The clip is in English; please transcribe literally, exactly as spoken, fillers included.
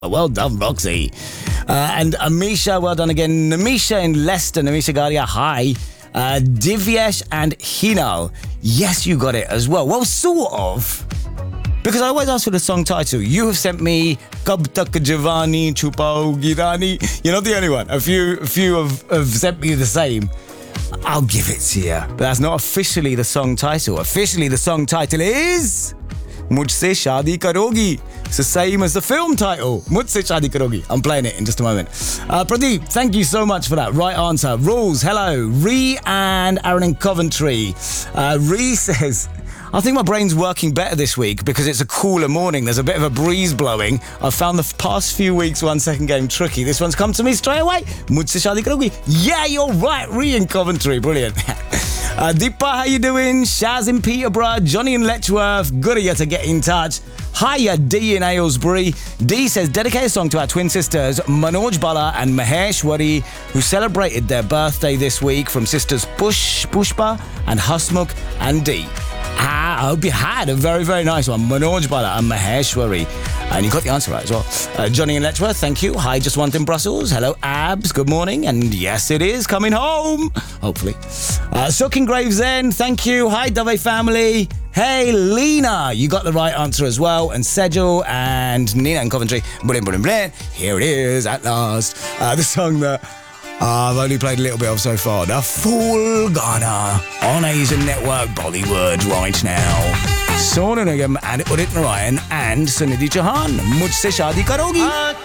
Well done, Roxy. Uh, and Amisha, well done again. Namisha in Leicester, Namisha Garia, hi. Uh, Divyesh and Hino, yes, you got it as well. Well, sort of. Because I always ask for the song title. You have sent me Kab Tak Javani Chupaogi Rani. You're not the only one. A few, a few have, have sent me the same. I'll give it to you. But that's not officially the song title. Officially, the song title is Mujhse Shaadi Karogi. It's the same as the film title, Mujhse Shaadi Karogi. I'm playing it in just a moment. Uh, Pradeep, thank you so much for that. Right answer. Rules, hello. Ree and Aaron in Coventry. Uh, Ree says, I think my brain's working better this week because it's a cooler morning. There's a bit of a breeze blowing. I've found the past few weeks one second game tricky. This one's come to me straight away. Mujhse Shaadi Karogi. Yeah, you're right. Ree in Coventry. Brilliant. Uh, Deepa, how you doing? Shaz in Peterborough, Johnny in Letchworth, good of you to get in touch. Hiya, D in Aylesbury. D says, dedicate a song to our twin sisters, Manoj Bala and Maheshwari, who celebrated their birthday this week, from sisters Push, Pushpa and Hasmukh and D. Ah, I hope you had a very, very nice one. Manoj Bala and Maheshwari. And you got the answer right as well. Uh, Johnny in Letchworth, thank you. Hi, Just One in Brussels. Hello, Abs. Good morning. And yes, it is coming home. Hopefully. Uh, Sook in Gravesend, thank you. Hi, Dove family. Hey, Lena. You got the right answer as well. And Sejal and Nina in Coventry. Brilliant, brilliant, brilliant. Here it is at last. Uh, the song that I've only played a little bit of so far. The Fool Ghana on Asian Network Bollywood right now. Sonu Nigam and Udit Narayan and Sunidhi Chauhan. Mujhse Shaadi Karogi.